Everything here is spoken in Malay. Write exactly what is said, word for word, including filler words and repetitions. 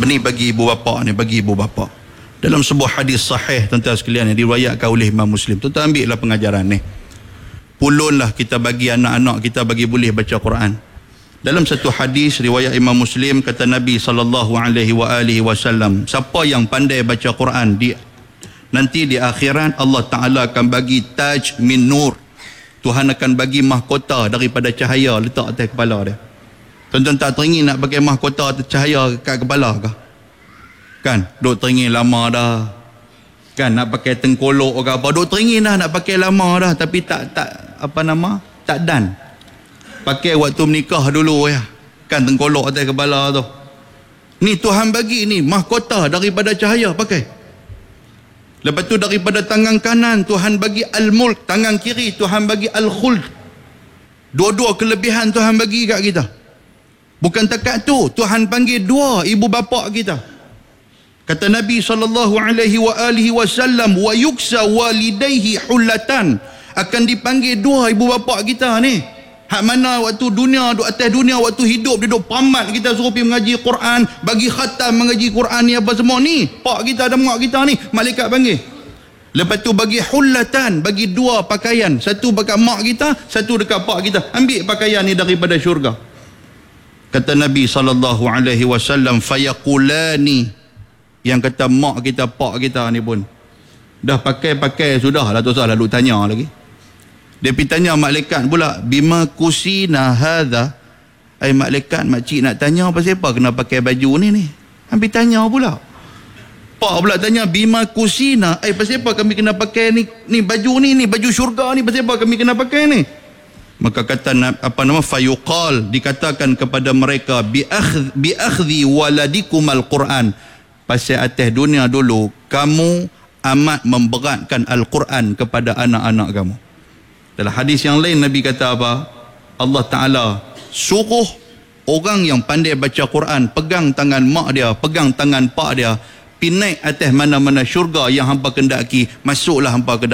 Ni bagi ibu bapa ni, bagi ibu bapa. Dalam sebuah hadis sahih tuan-tuan sekalian yang diriwayatkan oleh Imam Muslim. Tuan-tuan ambillah pengajaran ni. Pulunlah kita bagi anak-anak kita bagi boleh baca Quran. Dalam satu hadis riwayat Imam Muslim, kata Nabi sallallahu alaihi wa alihi wasallam, siapa yang pandai baca Quran di nanti di akhirat Allah Taala akan bagi taj min nur. Tuhan akan bagi mahkota daripada cahaya letak atas kepala dia. Tuan-tuan tak teringin nak pakai mahkota cahaya kat kepala ke? Kan, duk teringin lama dah. Kan, nak pakai tengkolok ke apa, duk teringin dah nak pakai lama dah, tapi tak, tak apa nama, tak dan. Pakai waktu menikah dulu ya. Kan, tengkolok atas kepala tu. Ni Tuhan bagi ni, mahkota daripada cahaya pakai. Lepas tu daripada tangan kanan, Tuhan bagi al-mulk. Tangan kiri, Tuhan bagi al-khuld. Dua-dua kelebihan Tuhan bagi kat kita. Bukan takat tu, Tuhan panggil dua ibu bapa kita. Kata Nabi sallallahu alaihi wa alihi wasallam, wa yuksa walidayhi hullatan, akan dipanggil dua ibu bapa kita ni. Hak mana waktu dunia, duk atas dunia, waktu hidup dia duk pamat kita suruh pergi mengaji Quran, bagi khatam mengaji Quran ni apa semua ni. Pak kita dan mak kita ni, malaikat panggil. Lepas tu bagi hullatan, bagi dua pakaian, satu dekat mak kita, satu dekat pak kita. Ambil pakaian ni daripada syurga. Kata Nabi sallallahu alaihi wasallam, fayaqulani, yang kata mak kita, pak kita ni pun dah pakai-pakai sudah lah, tak usah lalu tanya lagi. Dia pergi tanya malaikat pula, bima kusina hadha, ai malaikat makcik nak tanya pasal apa kena pakai baju ni ni. Ambil tanya pula. Pak pula tanya, bima kusina, ai pasal apa kami kena pakai ni ni baju ni ni baju syurga ni, pasal apa kami kena pakai ni? Maka kata apa nama, fayuqal, dikatakan kepada mereka, bi akhdh bi akhdhi waladikum al-Quran, pasal atas dunia dulu kamu amat memberatkan Al-Quran kepada anak-anak kamu. Dalam hadis yang lain Nabi kata apa? Allah Ta'ala suruh orang yang pandai baca Quran pegang tangan mak dia, pegang tangan pak dia, pinai atas mana-mana syurga yang hampa kendaki, masuklah hampa ke